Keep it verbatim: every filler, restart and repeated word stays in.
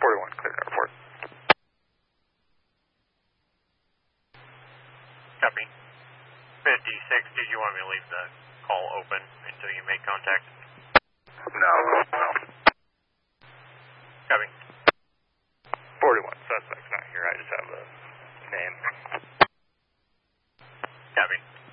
forty-one, clear to report. Copy. fifty-six, did you want me to leave the call open until you make contact? No, no. Copy. forty-one, suspect's not here, I just have a name. Copy.